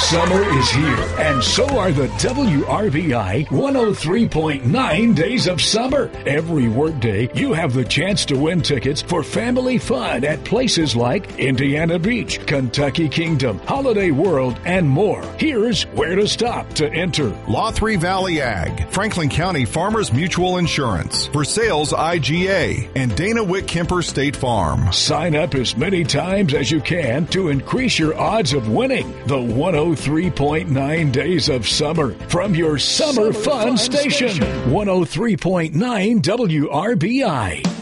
Summer is here, and so are the WRBI 103.9 Days of Summer. Every workday, you have the chance to win tickets for family fun at places like Indiana Beach, Kentucky Kingdom, Holiday World, and more. Here's where to stop to enter. Law 3 Valley Ag, Franklin County Farmers Mutual Insurance, Versailles IGA, and Dana Witt Kemper State Farm. Sign up as many times as you can to increase your odds of winning the 103.9 Days of Summer from your Summer Fun Station. 103.9 WRBI.